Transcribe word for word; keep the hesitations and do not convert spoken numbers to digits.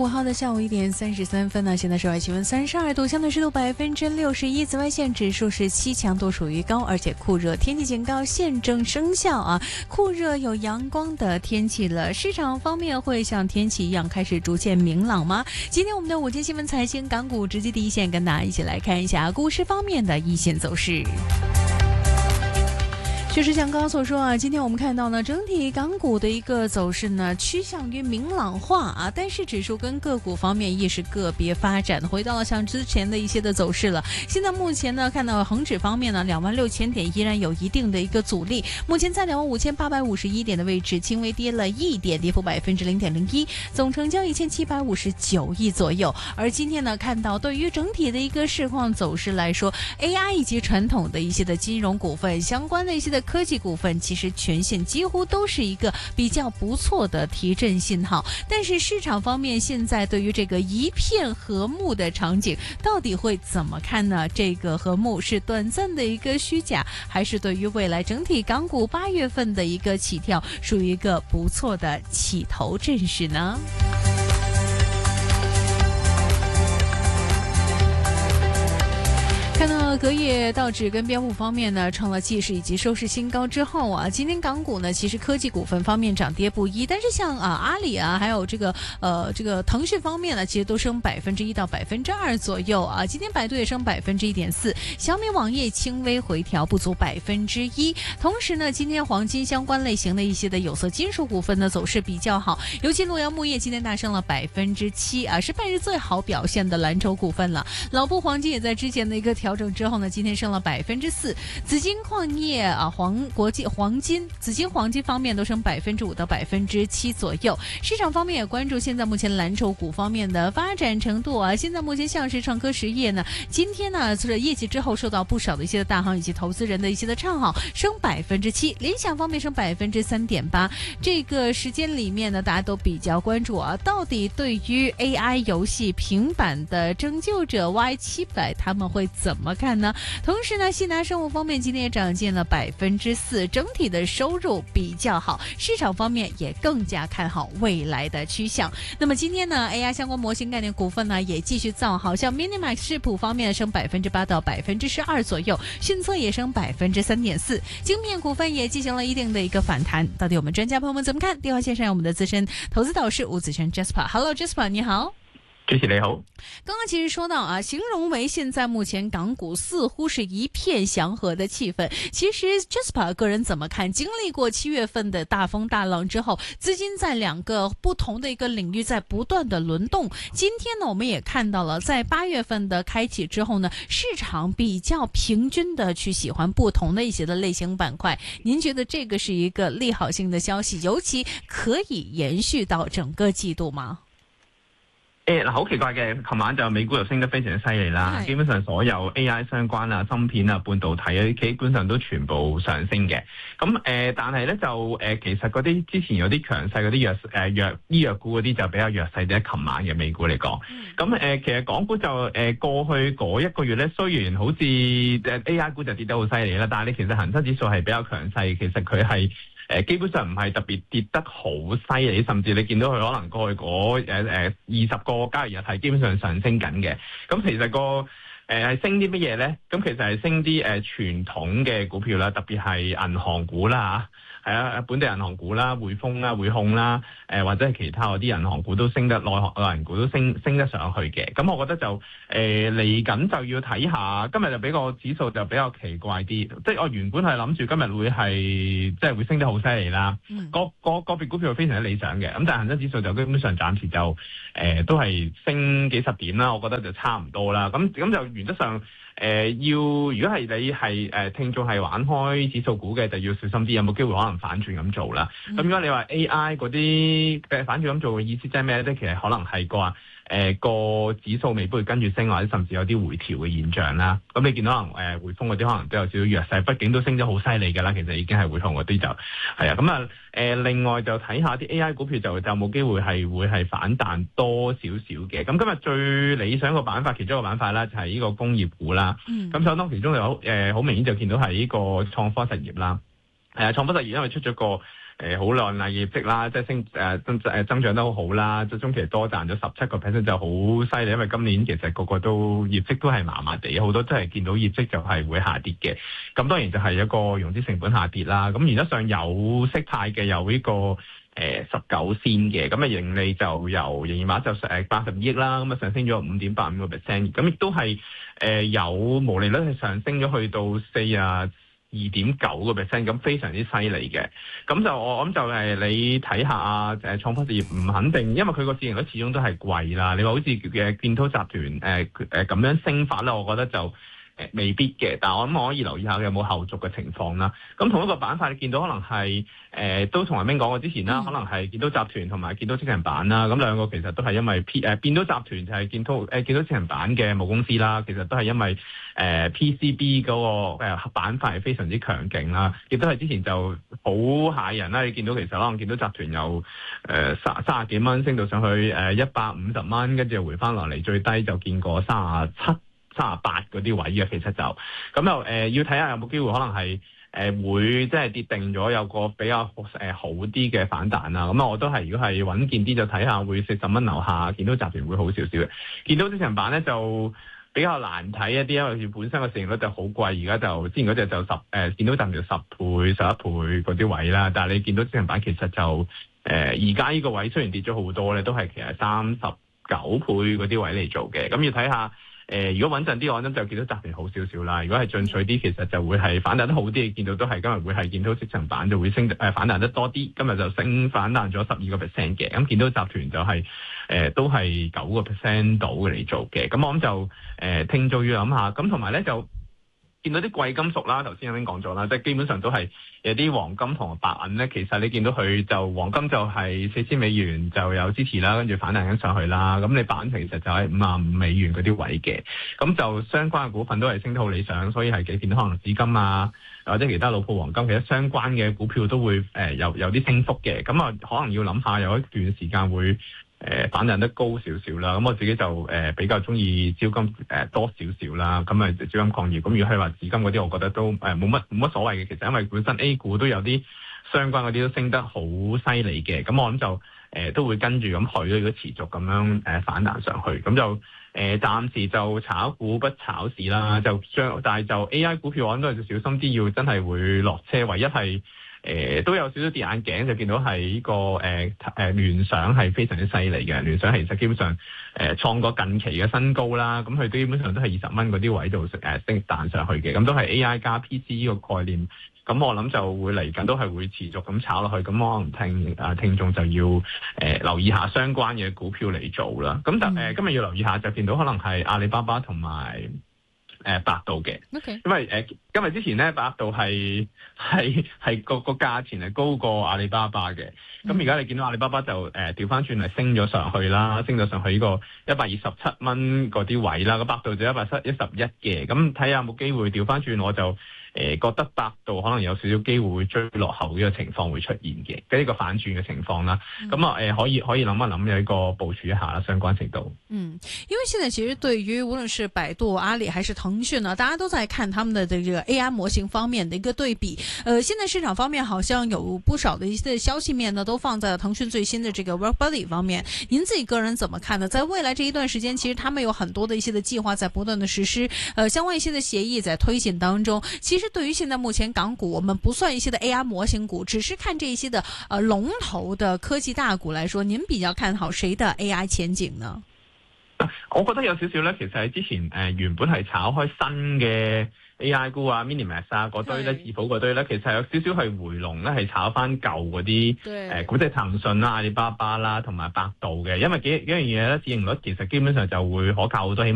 五号的下午一点三十三分呢，现在室外气温三十二度，相对湿度百分之六十一，紫外线指数是七，强度属于高，而且酷热天气警告现正生效啊！酷热有阳光的天气了，市场方面会像天气一样开始逐渐明朗吗？今天我们的午间新闻财经港股直击第一线，跟大家一起来看一下股市方面的一线走势。确实像刚刚所说啊，今天我们看到呢，整体港股的一个走势呢，趋向于明朗化啊，但是指数跟个股方面也是个别发展，回到了像之前的一些的走势了。现在目前呢，看到恒指方面呢，两万六千点依然有一定的一个阻力，目前在两万五千八百五十一点的位置，轻微跌了一点，跌幅百分之零点零一，总成交一千七百五十九亿左右。而今天呢，看到对于整体的一个市况走势来说 ，A I 以及传统的一些的金融股份相关的一些的科技股份其实全线几乎都是一个比较不错的提振信号，但是市场方面现在对于这个一片和睦的场景到底会怎么看呢？这个和睦是短暂的一个虚假，还是对于未来整体港股八月份的一个起跳属于一个不错的起头阵势呢？看到隔夜道指跟标普方面呢创了纪实以及收市新高之后啊，今天港股呢其实科技股份方面涨跌不一，但是像啊阿里啊还有这个呃这个腾讯方面呢，其实都升百分之一到百分之二左右啊。今天百度也升百分之一点四，小米网页轻微回调不足百分之一。同时呢，今天黄金相关类型的一些的有色金属股份呢走势比较好，尤其洛阳钼业今天大升了百分之七啊，是半日最好表现的蓝筹股份了。老布黄金也在之前的一个调整之后呢，今天升了百分之四。紫金矿业啊，黄国际黄金、紫金黄金方面都升百分之五到百分之七左右。市场方面也关注现在目前蓝筹股方面的发展程度啊。现在目前像是创科实业呢，今天呢这业绩之后受到不少的一些的大行以及投资人的一些的唱好，升百分之七。联想方面升百分之三点八。这个时间里面呢，大家都比较关注啊，到底对于 A I 游戏平板的拯救者 Y 七百他们会怎么看呢？同时呢，信达生物方面今天也涨进了百分之四，整体的收入比较好，市场方面也更加看好未来的趋向。那么今天呢 ，A I 相关模型概念股份呢也继续造好，像 Minimax 视谱方面升百分之八到百分之十二左右，迅测也升百分之三点四，晶片股份也进行了一定的一个反弹。到底我们专家朋友们怎么看？电话线上有我们的资深投资导师吴子轩 Jasper，Hello Jasper， 你好。 主持你好， 刚刚其实说到啊，形容为现在目前港股似乎是一片祥和的气氛。其实 Jasper 个人怎么看？经历过七月份的大风大浪之后，资金在两个不同的一个领域在不断的轮动。今天呢，我们也看到了，在八月份的开启之后呢，市场比较平均的去喜欢不同的一些的类型板块。您觉得这个是一个利好性的消息，尤其可以延续到整个季度吗？ 誒嗱，好奇怪嘅，琴晚就美股又升得非常犀利啦，基本上所有 A I 相關啊、芯片啊、半導體啊，基本上都全部上升嘅。咁誒、呃，但係咧就誒、呃，其實嗰啲之前有啲強勢嗰啲藥誒藥醫藥股嗰啲就比較弱勢啲。琴晚嘅美股嚟講，咁誒、呃，其實港股就誒、呃、過去嗰一個月咧，雖然好似誒 A I 股就跌得好犀利啦，但係你其實恒生指數係比較強勢，其實佢係。誒基本上唔係特別跌得好犀利，甚至你見到佢可能過去嗰誒誒二十個交易日係基本上上升緊嘅。咁其實個誒係升啲乜嘢咧？咁其實係升啲誒傳統嘅股票啦，特別係銀行股啦嚇，係啊，本地銀行股啦、匯豐啦、匯控啦，誒、呃、或者係其他嗰啲銀行股都升得，內行內銀股都升升得上去嘅。咁我覺得就誒嚟緊就要睇下，今日就比個指數就比較奇怪啲，即係我原本係諗住今日會係即係會升得好犀利啦，嗯、個個個別股票非常之理想嘅，咁但係恒生指數就基本上暫時就誒、呃、都係升幾十點啦，我覺得就差唔多啦。咁咁就原則上。誒、呃、要如果係你係誒、呃、聽眾係玩開指數股嘅，就要小心啲，有冇機會可能反轉咁做啦。咁、嗯、如果你話 A I 嗰啲嘅反轉咁做嘅意思即係咩咧？其實可能係話誒個指數未必會跟住升，或者甚至有啲回調嘅現象啦。咁你見到可能誒、呃、匯豐嗰啲可能都有少少弱勢，畢竟都升咗好犀利㗎啦。其實已經係匯控嗰啲就係啊。咁啊誒另外就睇下啲 A I 股票就就冇機會係會係反彈多少少嘅。咁今日最理想個板塊其中一個板塊啦，就係呢個工業股啦。咁首當其中有誒好明顯就見到係呢個創科實業啦。誒、呃、創科實業因為出咗個誒好亮麗業績啦，即係升誒增誒增長得好好啦，即係中期多賺咗十七個 percent 就好犀利，因為今年其實個個都業績都係麻麻地，好多真係見到業績就係會下跌嘅。咁當然就係一個融資成本下跌啦。咁原則上有息派嘅有呢個誒十九仙嘅，咁啊盈利就由營業額就誒八十二億啦，咁啊上升咗五點八五個 percent，咁亦都係誒有毛利率係上升咗去到四啊二點九個 percent，咁非常之犀利嘅。咁就我諗就係你睇下啊，誒創科實業唔肯定，因為佢個市盈率始終都係貴啦。你話好似嘅建滔集團誒誒咁樣升法咧，我覺得就誒未必嘅。但係我諗我可以留意下有冇後續嘅情況啦。咁同一個板塊你見到可能係誒、呃、都同阿明講過之前啦，嗯、可能係建滔集團同埋建滔積層板啦。咁兩個其實都係因為 P 誒建滔集團就係建滔誒建滔積層板嘅母公司啦，其實都係因為。誒、呃、P C B 嗰、那個誒板塊係非常之強勁啦，亦都係之前就好嚇人啦。你見到其實可能見到集團由誒三三十幾蚊升到上去誒一百五十蚊，跟住又回翻落嚟，最低就見過三十七、三十八嗰啲位嘅。其實就咁就誒、呃、要睇下有冇機會可能係誒、呃、會即係跌定咗，有個比較誒、呃、好啲嘅反彈啦。咁啊，我都係如果係穩健啲就睇下會四十蚊樓下，見到集團會好少少嘅。見到積層板咧就比較難睇一啲，因為本身個市盈率就好貴，而家就之前嗰隻就十誒、呃、見到集團十倍、十一倍嗰啲位啦。但係你見到積層板其實就誒而家呢個位雖然跌咗好多咧，都係其實三十九倍嗰啲位嚟做嘅。咁要睇下誒、呃，如果穩陣啲，我諗就見到集團好少少啦。如果係進取啲，其實就會係反彈得好啲。見到都係今日會係見到積層板就會升誒、呃、反彈得多啲。今日就升反彈咗十二個 percent 嘅。咁見到集團就係、是。誒、呃、都係九個 percent 到嚟做嘅，咁我諗就誒聽眾要諗下，咁同埋咧就見到啲貴金屬啦，頭先已經講咗啦，即係基本上都係有啲黃金同埋白銀咧，其實你見到佢就黃金就係四千美元就有支持啦，跟住反彈緊上去啦，咁你白銀其實就係五啊五美元嗰啲位嘅，咁就相關嘅股份都係升得好理想，所以係幾見到可能紫金啊或者其他老鋪黃金，其實相關嘅股票都會誒、呃、有有啲升幅嘅，咁啊可能要諗下有一段時間會。誒、呃、反彈得高少少啦，咁我自己就誒、呃、比較中意招金誒、呃、多少少啦，咁啊招金礦業，咁如果係話紫金嗰啲，我覺得都誒冇乜冇乜所謂嘅，其實因為本身 A 股都有啲相關嗰啲都升得好犀利嘅，咁我諗就誒、呃、都會跟住咁去，如果持續咁樣誒、呃、反彈上去，咁就誒、呃、暫時就炒股不炒市啦，就將但係就 A I 股票我諗都係小心啲，要真係會落車，唯一係。誒、呃、都有少少跌眼鏡，就見到係呢、這個誒誒聯想係非常之犀利嘅。聯想其實基本上誒、呃、創過近期嘅新高啦，咁佢基本上都係二十蚊嗰啲位度誒升彈上去嘅，咁都係 A I 加 P C 呢個概念。咁我諗就會嚟緊都係會持續咁炒落去，咁可能聽啊聽眾就要誒、呃、留意下相關嘅股票嚟做啦。咁就誒、呃、今日要留意下，就見到可能係阿里巴巴同埋。誒、呃、百度嘅，Okay. 因為誒、呃、今日之前咧，百度係係係個個價錢係高過阿里巴巴嘅，咁而家你見到阿里巴巴就誒調翻轉嚟升咗上去啦，升咗上去呢個一百二十七蚊嗰啲位啦，咁百度就一百一十一嘅，咁睇下有冇機會調翻轉，我就。誒、呃、覺得百度可能有少少機會會追落後呢個情況會出現嘅，跟呢個反轉嘅情況啦。咁啊誒可以可以諗一諗有一個部署一下啦，相關程度。 嗯，因為現在其實對於無論是百度、阿里還是騰訊呢，大家都在看他們的這個 A I 模型方面的一個對比。呃，現在市場方面好像有不少的一些消息面呢，都放在了騰訊最新的這個 WorkBuddy 方面。您自己個人怎麼看呢？在未來這一段時間，其實他們有很多的一些的計劃在不斷的實施，呃，相關一些的協議在推進當中。其實對於現在目前港股，我們不算一些的 A I 模型股，只是看這一些的呃龍頭的科技大股來說，您比較看好誰的 A I 前景呢？ 我覺得有少少咧，其實喺之前誒、呃、原本係炒開新嘅 A I 股啊 ，Minimax 啊嗰堆咧，智譜嗰堆咧，其實有少少係回籠咧，係炒翻舊嗰啲誒股，即係騰訊啦、阿里巴巴啦同埋百度嘅，因為幾幾樣嘢咧，市盈率其實基本上就會可靠好多，起碼。